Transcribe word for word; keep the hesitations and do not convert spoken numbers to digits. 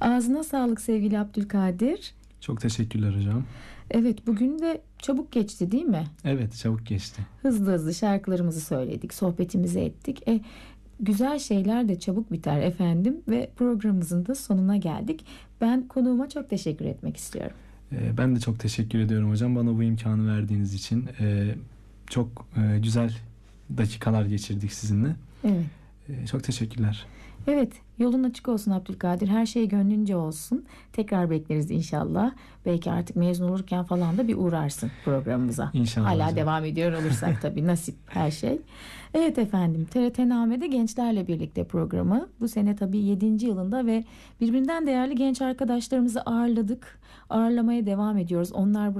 Ağzına sağlık sevgili Abdülkadir. Çok teşekkürler hocam. Evet, bugün de çabuk geçti değil mi? Evet, çabuk geçti. Hızlı hızlı şarkılarımızı söyledik, sohbetimizi ettik. E, güzel şeyler de çabuk biter efendim ve programımızın da sonuna geldik. Ben konuğuma çok teşekkür etmek istiyorum. Ee, ben de çok teşekkür ediyorum hocam bana bu imkanı verdiğiniz için. Ee, çok e, güzel dakikalar geçirdik sizinle. Evet. Ee, çok teşekkürler. Evet, yolun açık olsun Abdülkadir. Her şey gönlünce olsun. Tekrar bekleriz inşallah. Belki artık mezun olurken falan da bir uğrarsın programımıza. İnşallah Hala hocam. devam ediyor olursak tabii, nasip her şey. Evet efendim, T R T Name'de Gençlerle Birlikte programı. Bu sene tabii yedinci yılında ve birbirinden değerli genç arkadaşlarımızı ağırladık. Ağırlamaya devam ediyoruz. Onlar